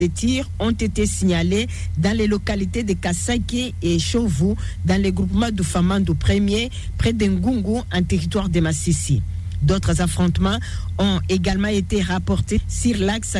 Des tirs ont été signalés dans les localités de Kasake et Chovu, dans le groupement du Famando 1er, près d'Ngungu, en territoire de Massissi. D'autres affrontements ont également été rapportés sur l'axe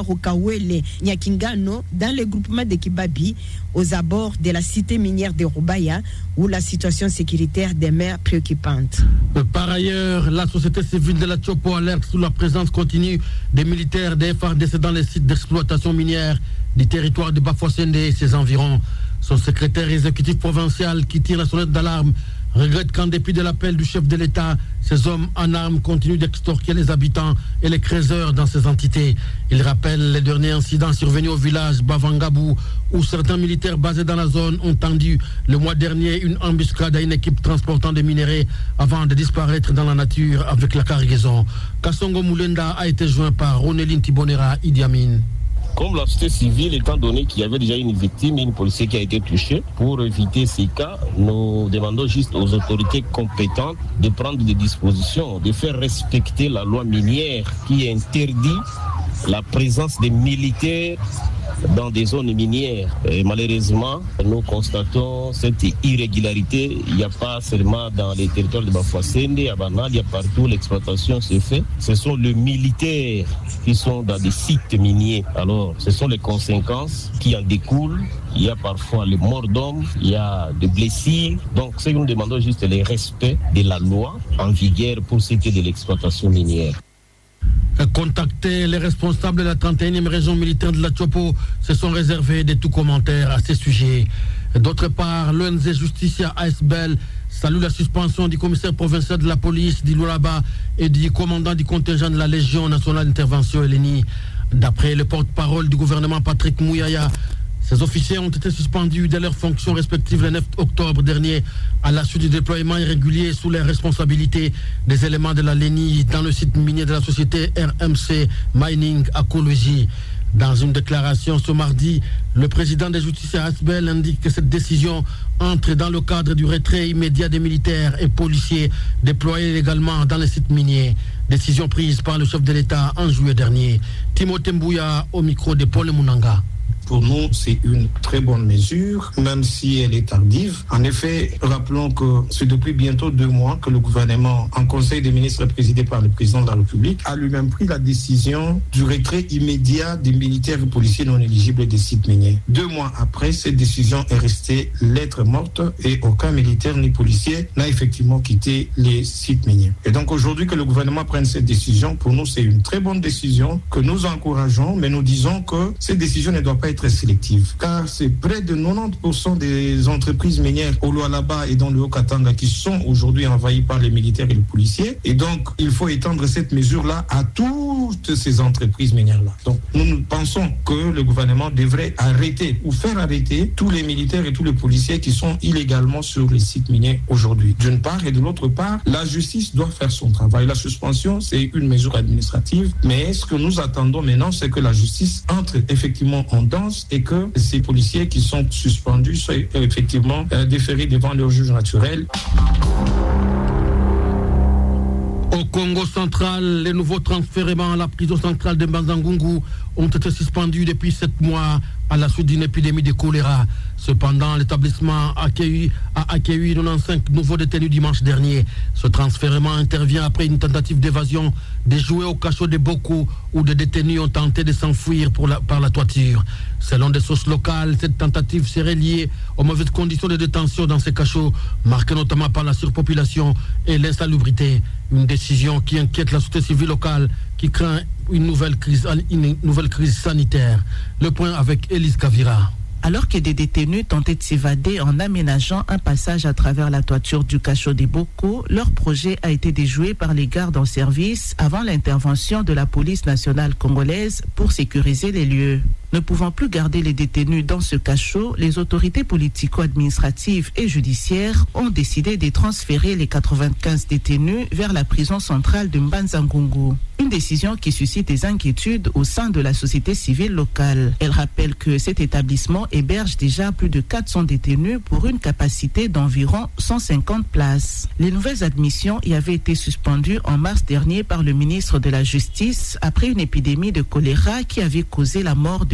Kanya-Rukawele-Nyakingano, dans le groupement de Kibabi, aux abords de la cité minière de Rubaya, où la situation sécuritaire demeure préoccupante. Par ailleurs, la société civile de la Tchopo alerte sur la présence continue des militaires des FARDC dans les sites d'exploitation minière du territoire de Bafouassende et ses environs. Son secrétaire exécutif provincial, qui tire la sonnette d'alarme, regrette qu'en dépit de l'appel du chef de l'État, ces hommes en armes continuent d'extorquer les habitants et les créateurs dans ces entités. Il rappelle les derniers incidents survenus au village Bavangabou, où certains militaires basés dans la zone ont tendu le mois dernier une embuscade à une équipe transportant des minerais avant de disparaître dans la nature avec la cargaison. Kassongo Moulenda a été joint par Ronéline Tibonera Idi Amin. Comme la société civile, étant donné qu'il y avait déjà une victime, une policière qui a été touchée, pour éviter ces cas, nous demandons juste aux autorités compétentes de prendre des dispositions, de faire respecter la loi minière qui interdit la présence des militaires dans des zones minières. Et malheureusement, nous constatons cette irrégularité. Il n'y a pas seulement dans les territoires de Bafouassende, à Banal, il y a partout l'exploitation se fait. Ce sont les militaires qui sont dans des sites miniers. Alors, ce sont les conséquences qui en découlent. Il y a parfois les morts d'hommes, il y a des blessures. Donc, ce que nous demandons juste le respect de la loi en vigueur pour ce qui est de l'exploitation minière. Contacter les responsables de la 31e région militaire de la Tchopo se sont réservés de tout commentaire à ces sujets. D'autre part, l'ONG Justicia ASBEL salue la suspension du commissaire provincial de la police d'Ilulaba et du commandant du contingent de la Légion nationale d'intervention Eleni. D'après le porte-parole du gouvernement Patrick Mouyaya, ces officiers ont été suspendus de leurs fonctions respectives le 9 octobre dernier à la suite du déploiement irrégulier sous les responsabilités des éléments de la LENI dans le site minier de la société RMC Mining à Kologi. Dans une déclaration ce mardi, le président des Justiciers Asbel indique que cette décision entre dans le cadre du retrait immédiat des militaires et policiers déployés légalement dans les sites miniers. Décision prise par le chef de l'État en juillet dernier. Timothée Mbouya au micro de Paul Mounanga. Pour nous, c'est une très bonne mesure, même si elle est tardive. En effet, rappelons que c'est depuis bientôt 2 mois que le gouvernement, en conseil des ministres présidé par le président de la République, a lui-même pris la décision du retrait immédiat des militaires et policiers non éligibles des sites miniers. 2 mois après, cette décision est restée lettre morte et aucun militaire ni policier n'a effectivement quitté les sites miniers. Et donc aujourd'hui que le gouvernement prenne cette décision, pour nous, c'est une très bonne décision que nous encourageons, mais nous disons que cette décision ne doit pas être sélective, car c'est près de 90% des entreprises minières au Lualaba et dans le Haut-Katanga qui sont aujourd'hui envahies par les militaires et les policiers, et donc il faut étendre cette mesure-là à toutes ces entreprises minières-là. Donc nous pensons que le gouvernement devrait arrêter ou faire arrêter tous les militaires et tous les policiers qui sont illégalement sur les sites miniers aujourd'hui, d'une part, et de l'autre part, la justice doit faire son travail. La suspension, c'est une mesure administrative, mais ce que nous attendons maintenant, c'est que la justice entre effectivement en danse et que ces policiers qui sont suspendus soient effectivement déférés devant leur juge naturel. Au Congo central, les nouveaux transfèrements à la prison centrale de Mbanza-Ngungu ont été suspendus depuis 7 mois à la suite d'une épidémie de choléra. Cependant, l'établissement a accueilli 95 nouveaux détenus dimanche dernier. Ce transfèrement intervient après une tentative d'évasion déjouée au cachot de Boko, où des détenus ont tenté de s'enfuir par la toiture. Selon des sources locales, cette tentative serait liée aux mauvaises conditions de détention dans ces cachots, marquées notamment par la surpopulation et l'insalubrité. Une décision qui inquiète la société civile locale, qui craint une nouvelle crise sanitaire. Le point avec Élise Kavira. Alors que des détenus tentaient de s'évader en aménageant un passage à travers la toiture du cachot des Boko, leur projet a été déjoué par les gardes en service avant l'intervention de la police nationale congolaise pour sécuriser les lieux. Ne pouvant plus garder les détenus dans ce cachot, les autorités politico-administratives et judiciaires ont décidé de transférer les 95 détenus vers la prison centrale de Mbanza-Ngungu. Une décision qui suscite des inquiétudes au sein de la société civile locale. Elle rappelle que cet établissement héberge déjà plus de 400 détenus pour une capacité d'environ 150 places. Les nouvelles admissions y avaient été suspendues en mars dernier par le ministre de la Justice après une épidémie de choléra qui avait causé la mort de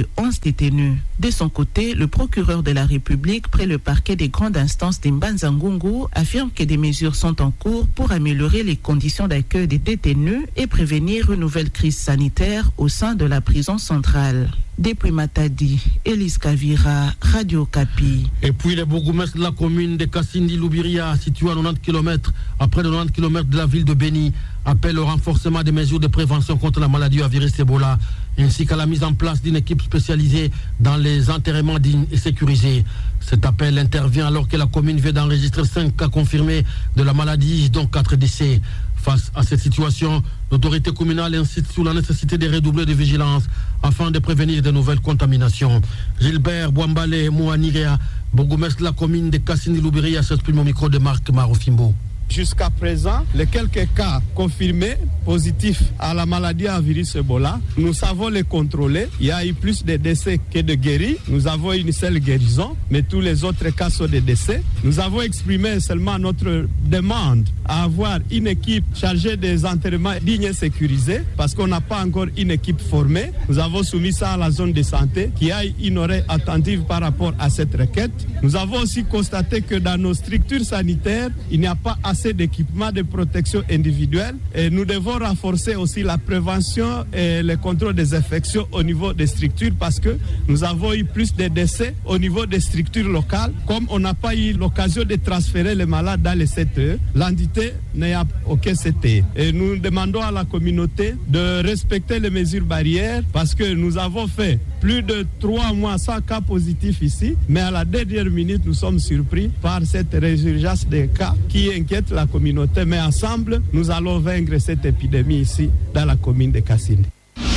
de 11 détenus. De son côté, le procureur de la République près le parquet des grandes instances d'Imbanza-Ngungu affirme que des mesures sont en cours pour améliorer les conditions d'accueil des détenus et prévenir une nouvelle crise sanitaire au sein de la prison centrale. Depuis Matadi, Elise Kavira, Radio Kapi. Et puis les bourgmestres de la commune de Kassindi-Loubiria, située à 90 km, à près de 90 km de la ville de Béni, appellent au renforcement des mesures de prévention contre la maladie à virus Ebola, ainsi qu'à la mise en place d'une équipe spécialisée dans les enterrements dignes et sécurisés. Cet appel intervient alors que la commune vient d'enregistrer 5 cas confirmés de la maladie, dont 4 décès. Face à cette situation, l'autorité communale insiste sur la nécessité de redoubler de vigilance afin de prévenir de nouvelles contaminations. Gilbert Bouambale Mouanirea, bourgmestre de la commune de Kassindi-Loubiria, s'exprime au micro de Marc Marofimbo. Jusqu'à présent, les quelques cas confirmés positifs à la maladie à virus Ebola, nous savons les contrôler. Il y a eu plus de décès que de guéris. Nous avons une seule guérison, mais tous les autres cas sont des décès. Nous avons exprimé seulement notre demande à avoir une équipe chargée des enterrements dignes et sécurisés, parce qu'on n'a pas encore une équipe formée. Nous avons soumis ça à la zone de santé qui a une oreille attentive par rapport à cette requête. Nous avons aussi constaté que dans nos structures sanitaires, il n'y a pas assez d'équipements de protection individuelle et nous devons renforcer aussi la prévention et le contrôle des infections au niveau des structures parce que nous avons eu plus de décès au niveau des structures locales. Comme on n'a pas eu l'occasion de transférer les malades dans les CTE, l'entité n'a aucun CTE. Et nous demandons à la communauté de respecter les mesures barrières parce que nous avons fait plus de 3 mois sans cas positifs ici, mais à la dernière minute, nous sommes surpris par cette résurgence des cas qui inquiète la communauté. Mais ensemble, nous allons vaincre cette épidémie ici, dans la commune de Kassindi.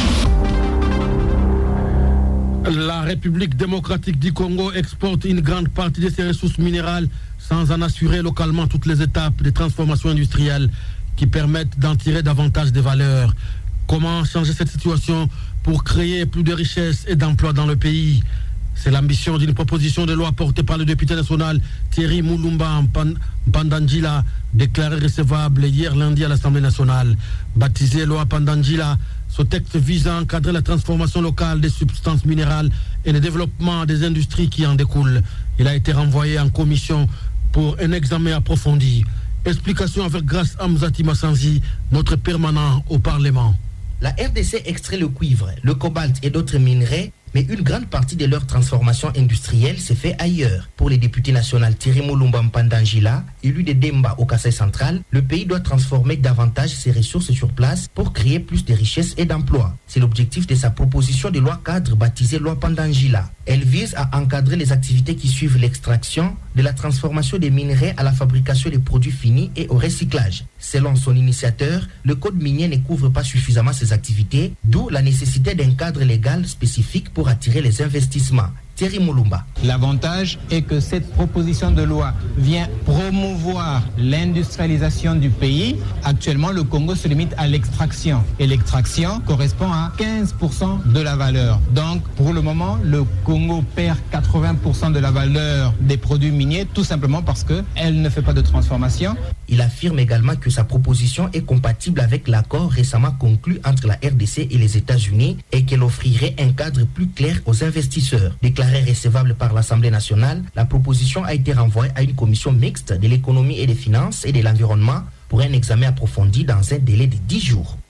La République démocratique du Congo exporte une grande partie de ses ressources minérales sans en assurer localement toutes les étapes de transformation industrielle qui permettent d'en tirer davantage de valeur. Comment changer cette situation pour créer plus de richesses et d'emplois dans le pays? C'est l'ambition d'une proposition de loi portée par le député national Thierry Moulumba Pandangila, déclarée recevable hier lundi à l'Assemblée nationale. Baptisée loi Pandangila, ce texte vise à encadrer la transformation locale des substances minérales et le développement des industries qui en découlent. Il a été renvoyé en commission pour un examen approfondi. Explication avec Grâce Amzati Massanzi, notre permanent au Parlement. La RDC extrait le cuivre, le cobalt et d'autres minerais, mais une grande partie de leur transformation industrielle s'est fait ailleurs. Pour les députés nationaux Thierry Moulumba Pandangila, élu de Demba au Kassai central, le pays doit transformer davantage ses ressources sur place pour créer plus de richesses et d'emplois. C'est l'objectif de sa proposition de loi cadre baptisée loi Pandangila. Elle vise à encadrer les activités qui suivent l'extraction, de la transformation des minerais à la fabrication des produits finis et au recyclage. Selon son initiateur, le code minier ne couvre pas suffisamment ces activités, d'où la nécessité d'un cadre légal spécifique pour attirer les investissements. Thierry Moulumba. L'avantage est que cette proposition de loi vient promouvoir l'industrialisation du pays. Actuellement, le Congo se limite à l'extraction. Et l'extraction correspond à 15% de la valeur. Donc, pour le moment, le Congo perd 80% de la valeur des produits miniers, tout simplement parce qu'elle ne fait pas de transformation. Il affirme également que sa proposition est compatible avec l'accord récemment conclu entre la RDC et les États-Unis et qu'elle offrirait un cadre plus clair aux investisseurs. Déclaré recevable par l'Assemblée nationale, la proposition a été renvoyée à une commission mixte de l'économie et des finances et de l'environnement pour un examen approfondi dans un délai de 10 jours.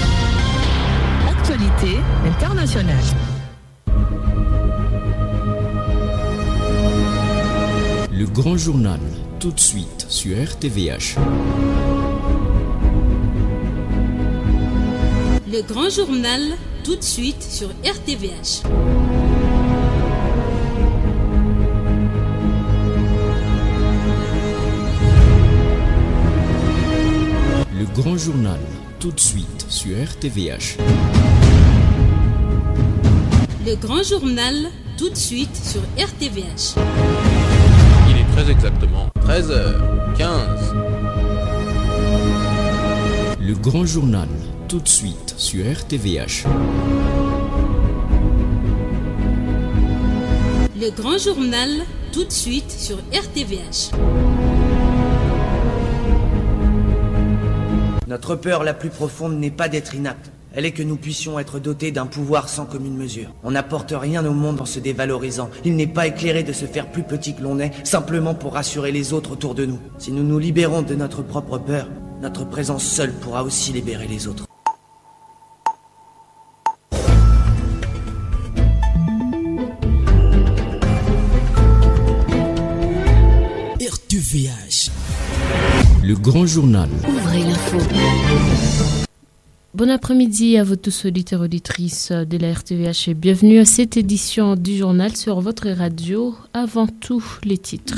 Actualité internationale. Le grand journal, tout de suite sur RTVH. Le grand journal, tout de suite sur RTVH. Le grand journal, tout de suite sur RTVH. Le grand journal, tout de suite sur RTVH. Il est très exactement 13h15. Le grand journal, tout de suite sur RTVH. Le grand journal, tout de suite sur RTVH. Notre peur la plus profonde n'est pas d'être inapte, Elle est que nous puissions être dotés d'un pouvoir sans commune mesure. On n'apporte rien au monde en se dévalorisant. Il n'est pas éclairé de se faire plus petit que l'on est, simplement pour rassurer les autres autour de nous. Si nous nous libérons de notre propre peur, notre présence seule pourra aussi libérer les autres. RTVH, le grand journal. Ouvrez l'info. Bon après-midi à vous tous auditeurs et auditrices de la RTVH et bienvenue à cette édition du journal sur votre radio. Avant tout, les titres.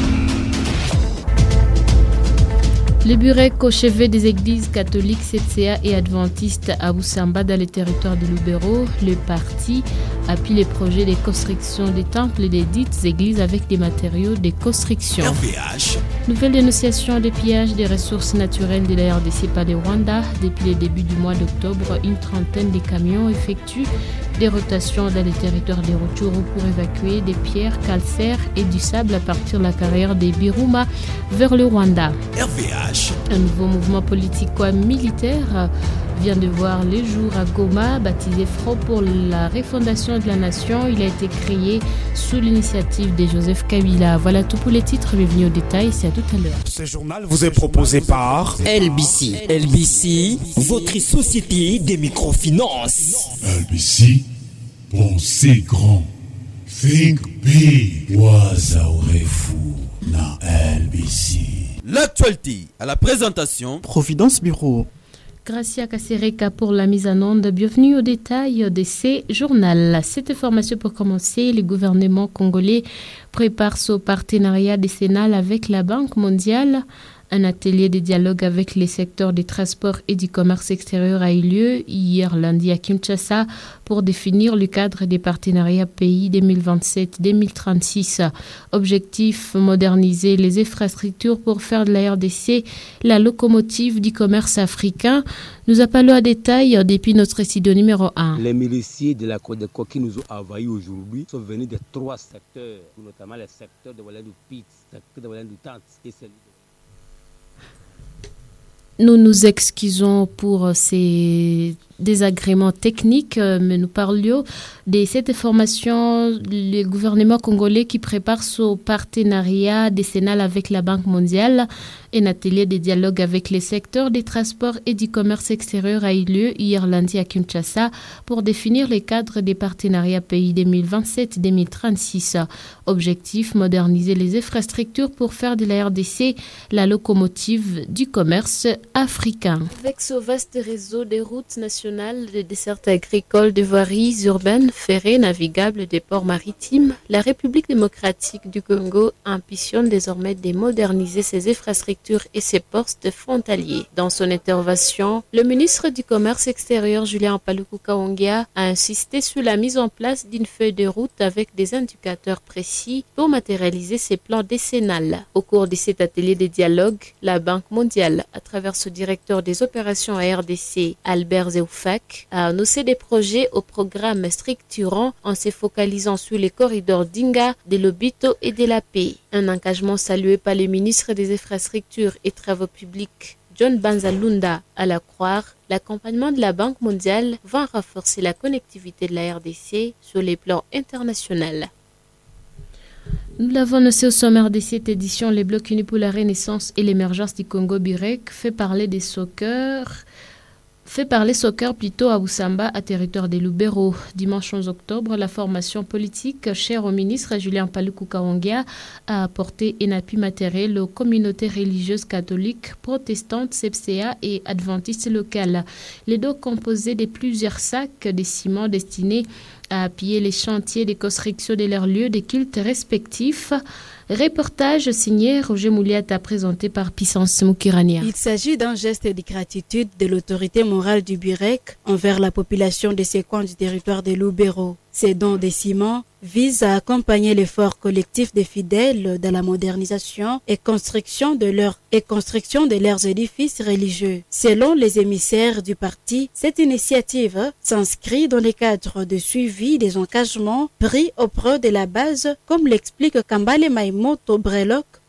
Les bureks au chevet des églises catholiques, CCA et adventistes à Boussamba dans les territoires de Lubero, le parti appuie les projets de construction des temples et des dites églises avec des matériaux de construction. RVH. Nouvelle dénonciation des pillages des ressources naturelles de la RDC par le Rwanda. Depuis le début du mois d'octobre, une trentaine de camions effectuent des rotations dans les territoires des Rutshuru pour évacuer des pierres calcaires et du sable à partir de la carrière des Biruma vers le Rwanda. RVH. Un nouveau mouvement politico-militaire vient de voir le jour à Goma, baptisé Front pour la refondation de la nation. Il a été créé sous l'initiative de Joseph Kabila. Voilà tout pour les titres, bienvenue au détail, c'est à tout à l'heure. Ce journal vous est proposé par LBC. LBC, votre société des microfinances. LBC, pensez grand. Think big. Wazaorefu na LBC. L'actualité à la présentation Providence Bureau. Gracia Kasereka pour la mise en onde. Bienvenue au détail de ces journaux. Cette information pour commencer, le gouvernement congolais prépare son partenariat décennal avec la Banque mondiale. Un atelier de dialogue avec les secteurs des transports et du commerce extérieur a eu lieu hier lundi à Kinshasa pour définir le cadre des partenariats pays 2027-2036. Objectif, moderniser les infrastructures pour faire de la RDC la locomotive du commerce africain. Nous appelons à détail depuis notre studio numéro 1. Les miliciens de la Codeco qui nous ont envahis aujourd'hui sont venus de 3 secteurs, notamment le secteur de Walendou Pit, le secteur de Walendou Tante et celui de... Nous nous excusons pour ces désagréments techniques, mais nous parlions de cette information, le gouvernement congolais qui prépare son partenariat décennal avec la Banque mondiale. Un atelier de dialogue avec les secteurs des transports et du commerce extérieur a eu lieu hier lundi à Kinshasa pour définir les cadres des partenariats pays 2027-2036. Objectif, moderniser les infrastructures pour faire de la RDC la locomotive du commerce africain. Avec ce vaste réseau des routes nationales, de dessertes agricoles, de voiries urbaines, ferrées, navigables, des ports maritimes, la République démocratique du Congo ambitionne désormais de moderniser ses infrastructures et ses postes frontaliers. Dans son intervention, le ministre du Commerce extérieur, Julien Paluku Kaongia, a insisté sur la mise en place d'une feuille de route avec des indicateurs précis pour matérialiser ses plans décennales. Au cours de cet atelier de dialogue, la Banque mondiale, à travers ce directeur des opérations à RDC, Albert Zeoufak, a annoncé des projets au programme structurant en se focalisant sur les corridors d'Inga, de Lobito et de la Paix. Un engagement salué par le ministre des Infrastructures et Travaux publics, John Banzalunda. À la croire, l'accompagnement de la Banque mondiale va renforcer la connectivité de la RDC sur les plans internationaux. Nous l'avons annoncé au sommaire de cette édition, les blocs unis pour la renaissance et l'émergence du Congo Birek fait parler soccer plutôt à Boussamba, à territoire de Lubero. Dimanche 11 octobre, la formation politique chère au ministre Julien Paluku Kaongia a apporté un appui matériel aux communautés religieuses catholiques, protestantes, CCA et adventistes locales. Les deux composés de plusieurs sacs de ciment destinés à appuyer les chantiers de construction de leurs lieux de culte respectifs. Reportage signé Roger Mouliata présenté par Puissance Moukirania. Il s'agit d'un geste de gratitude de l'autorité morale du Birek envers la population de ces coins du territoire de Lubero. Ces dons de ciment visent à accompagner l'effort collectif des fidèles dans la modernisation et construction de leurs édifices religieux. Selon les émissaires du parti, cette initiative s'inscrit dans le cadre de suivi des engagements pris auprès de la base, comme l'explique Kambale Maïmoto Brelok,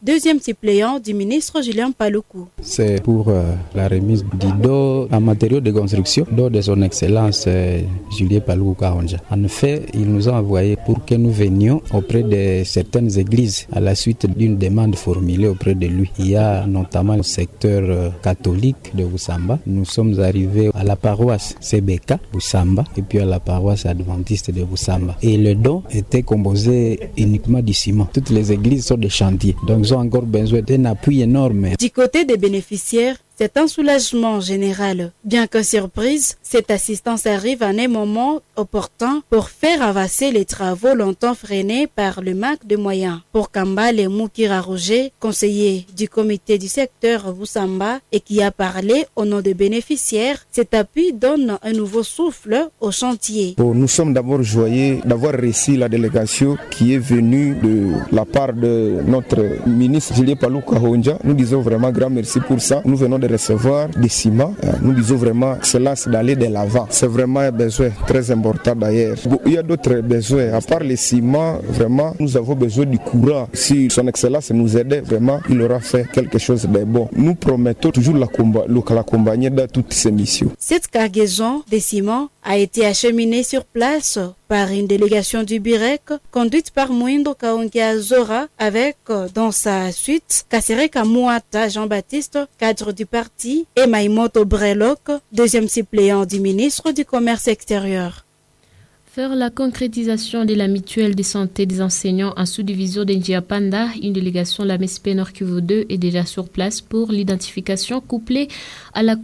deuxième suppléant du ministre Julien Paluku. C'est pour la remise du dos en matériaux de construction, dos de son excellence Julien Paluku Kahonja. En effet, ils nous ont envoyé pour que nous venions auprès de certaines églises à la suite d'une demande formulée auprès de lui. Il y a notamment le secteur catholique de Boussamba. Nous sommes arrivés à la paroisse CBK Boussamba et puis à la paroisse adventiste de Boussamba. Et le don était composé uniquement du ciment. Toutes les églises sont des chantiers, donc ils ont encore besoin d'un appui énorme. Du côté des bénéficiaires, c'est un soulagement général. Bien que surprise, cette assistance arrive à un moment opportun pour faire avancer les travaux longtemps freinés par le manque de moyens. Pour Kambale Moukira Roger, conseiller du comité du secteur Boussamba et qui a parlé au nom des bénéficiaires, cet appui donne un nouveau souffle au chantier. Nous sommes d'abord joyeux d'avoir reçu la délégation qui est venue de la part de notre ministre Julien Paluku Kahonja. Nous disons vraiment grand merci pour ça. Nous venons de recevoir des ciments. Nous disons vraiment que cela c'est d'aller de l'avant. C'est vraiment un besoin très important d'ailleurs. Il y a d'autres besoins. À part les ciments, vraiment, nous avons besoin du courant. Si son excellence nous aidait, vraiment, il aura fait quelque chose de bon. Nous promettons toujours l'accompagner dans toutes ces missions. Cette cargaison de ciments a été acheminée sur place par une délégation du BIREC conduite par Mouindo Kaongia Zora avec dans sa suite Kasereka Mouata Jean-Baptiste, cadre du parti, et Maïmoto Brelok, deuxième suppléant du ministre du Commerce extérieur. Faire la concrétisation de la mutuelle de santé des enseignants en sous-division d'Njiapanda, une délégation de la MSP Nord Kivu 2 est déjà sur place pour l'identification couplée à la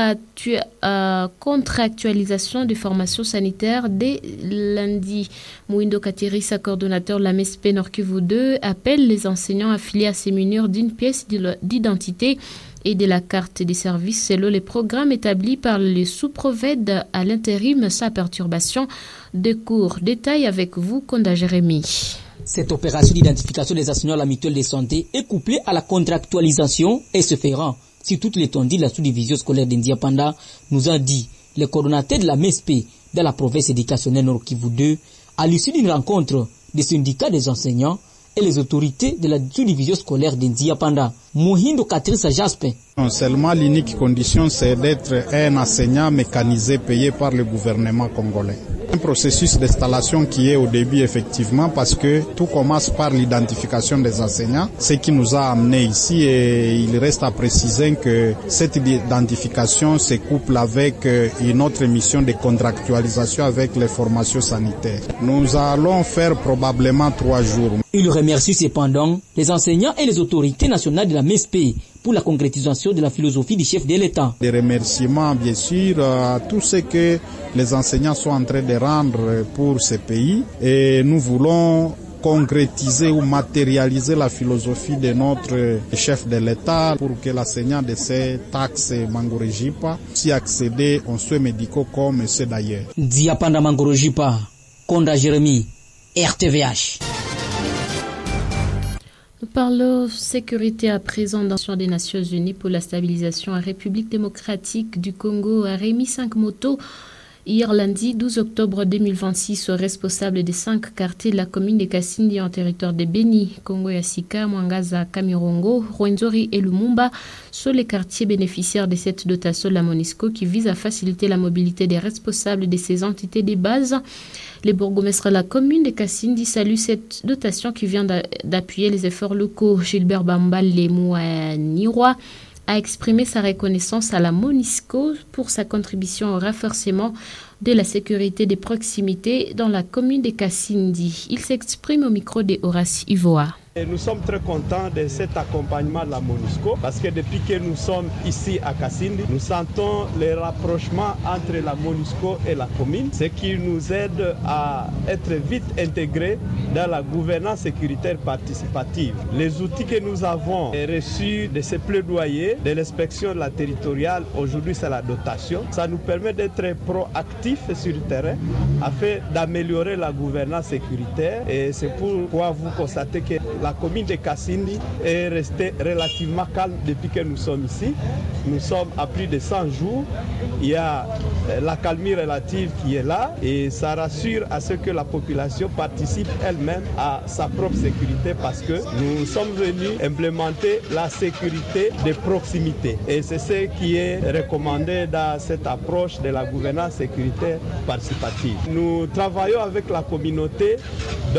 contractualisation des formations sanitaires dès lundi. Mouindo Katirisa, coordonnateur de la MSP Nord Kivu 2, appelle les enseignants affiliés à se munir d'une pièce d'identité et de la carte des services selon les programmes établis par les sous-provèdes à l'intérim sans perturbation de cours. Détail avec vous, Konda Jérémy. Cette opération d'identification des enseignants à la mutuelle de santé est couplée à la contractualisation et se fera sur toute l'étendue de la sous-division scolaire d'Ndiapanda, nous a dit le coordonnateur de la MESP de la province éducationnelle Nord Kivu 2 à l'issue d'une rencontre des syndicats des enseignants et les autorités de la sous-division scolaire d'Ndiapanda. Mohindo Katrisa Jaspe. Non seulement l'unique condition c'est d'être un enseignant mécanisé payé par le gouvernement congolais. Un processus d'installation qui est au début effectivement parce que tout commence par l'identification des enseignants, ce qui nous a amené ici et il reste à préciser que cette identification se couple avec une autre mission de contractualisation avec les formations sanitaires. Nous allons faire probablement 3 jours. Il remercie cependant les enseignants et les autorités nationales de la MESP pour la concrétisation de la philosophie du chef de l'État. Des remerciements bien sûr à tout ce que les enseignants sont en train de rendre pour ce pays et nous voulons concrétiser ou matérialiser la philosophie de notre chef de l'État pour que l'enseignant de ces taxes Mangorojipa puisse accéder aux soins médicaux comme ceux d'ailleurs. Diapanda Mangorojipa, Konda Jérémy, RTVH. Nous parlons sécurité à présent dans des Nations Unies pour la stabilisation en République démocratique du Congo a remis 5 motos hier lundi 12 octobre 2026 aux responsables des 5 quartiers de la commune de Kasindi en territoire de Beni, Congo Yassika, Mwangaza, Kamirongo, Rwenzori et Lumumba sont les quartiers bénéficiaires de cette dotation de la MONUSCO qui vise à faciliter la mobilité des responsables de ces entités de base. Les bourgmestres de la commune de Kasindi saluent cette dotation qui vient d'appuyer les efforts locaux. Gilbert Bambale Mouaniroa a exprimé sa reconnaissance à la MONUSCO pour sa contribution au renforcement de la sécurité des proximités dans la commune de Kasindi. Il s'exprime au micro de Horace Ivoa. Et nous sommes très contents de cet accompagnement de la MONUSCO parce que depuis que nous sommes ici à Kasindi, nous sentons les rapprochements entre la MONUSCO et la commune, ce qui nous aide à être vite intégrés dans la gouvernance sécuritaire participative. Les outils que nous avons reçus de ces plaidoyers de l'inspection de la territoriale, aujourd'hui c'est la dotation, ça nous permet d'être proactifs sur le terrain afin d'améliorer la gouvernance sécuritaire et c'est pourquoi vous constatez que la commune de Kassindi est restée relativement calme depuis que nous sommes ici. Nous sommes à plus de 100 jours. Il y a la calmie relative qui est là et ça rassure à ce que la population participe elle-même à sa propre sécurité parce que nous sommes venus implémenter la sécurité de proximité. Et c'est ce qui est recommandé dans cette approche de la gouvernance sécuritaire participative. Nous travaillons avec la communauté